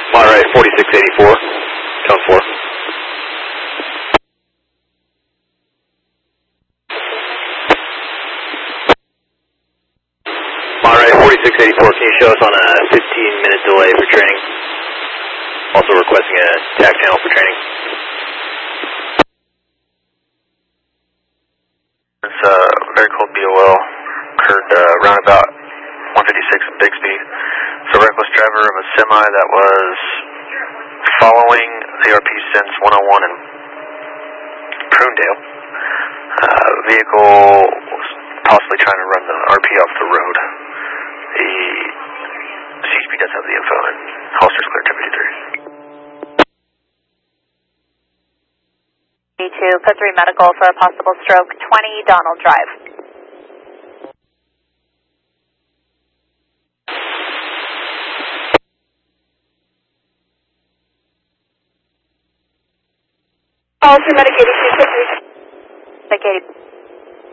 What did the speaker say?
Monterey 4684, cone 4. Monterey 4684, can you show us on a 15-minute delay for training? Also requesting a TAC channel for training. It's very cold BOL, occurred around about 156 at Bixby. It's a reckless driver of a semi that was following ARP since 101 in Prunedale. Vehicle was possibly trying to run the RP off the road. The CHP does have the info, and Holster's clear to 53. B2, put 3 medical for a possible stroke, 20 Donald Drive. All for medicated, please. Medicated.